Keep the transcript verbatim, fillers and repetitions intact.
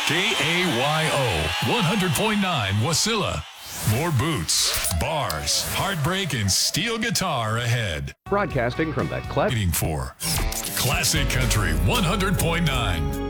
K A Y O, one hundred point nine Wasilla. More boots, bars, heartbreak, and steel guitar ahead. Broadcasting from the Clef. Waiting for Classic Country one hundred point nine.